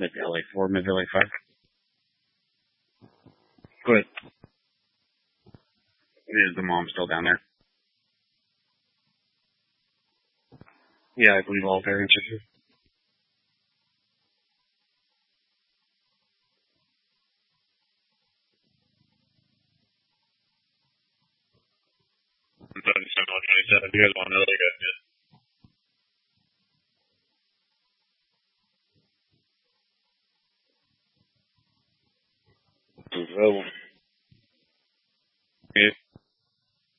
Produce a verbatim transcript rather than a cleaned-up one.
Mid Valley four, Mid Valley five. Go ahead. Is the mom still down there? Yeah, I believe all variants are here. seventy-seven twenty-seven. You guys want to know they got hit? Oh. Yeah.